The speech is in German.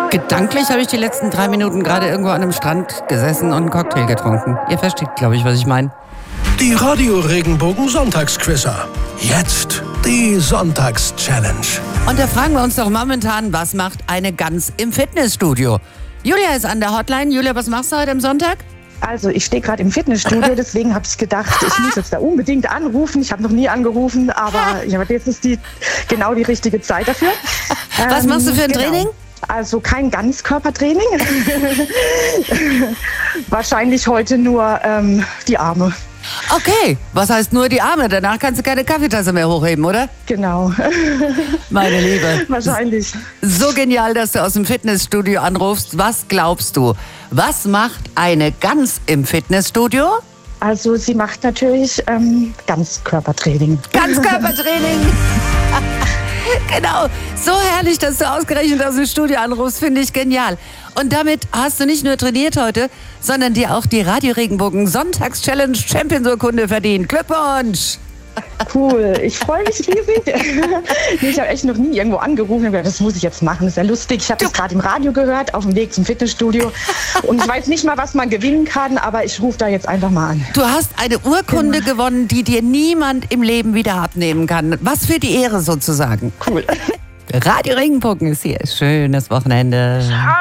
Gedanklich habe ich die letzten 3 Minuten gerade irgendwo an einem Strand gesessen und einen Cocktail getrunken. Ihr versteht, glaube ich, was ich meine. Die Radio Regenbogen Sonntagsquizzer. Jetzt die Sonntags-Challenge. Und da fragen wir uns doch momentan, was macht eine Gans im Fitnessstudio? Julia ist an der Hotline. Julia, was machst du heute am Sonntag? Also ich stehe gerade im Fitnessstudio, deswegen habe ich gedacht, ich muss jetzt da unbedingt anrufen. Ich habe noch nie angerufen, aber jetzt ist genau die richtige Zeit dafür. Was machst du für ein Training? Also kein Ganzkörpertraining. Wahrscheinlich heute nur die Arme. Okay, was heißt nur die Arme? Danach kannst du keine Kaffeetasse mehr hochheben, oder? Genau. Meine Liebe. Wahrscheinlich. So genial, dass du aus dem Fitnessstudio anrufst. Was glaubst du? Was macht eine Gans im Fitnessstudio? Also sie macht natürlich Ganzkörpertraining. Ganzkörpertraining! Genau, so herrlich, dass du ausgerechnet aus dem Studio anrufst, finde ich genial. Und damit hast du nicht nur trainiert heute, sondern dir auch die Radio Regenbogen Sonntags-Challenge Champions-Urkunde verdient. Glückwunsch! Cool, ich freue mich riesig. Ich habe echt noch nie irgendwo angerufen und gedacht, das muss ich jetzt machen, das ist ja lustig. Ich habe das gerade im Radio gehört, auf dem Weg zum Fitnessstudio. Und ich weiß nicht mal, was man gewinnen kann, aber ich rufe da jetzt einfach mal an. Du hast eine Urkunde gewonnen, die dir niemand im Leben wieder abnehmen kann. Was für die Ehre sozusagen. Cool. Radio Regenbogen ist hier. Schönes Wochenende.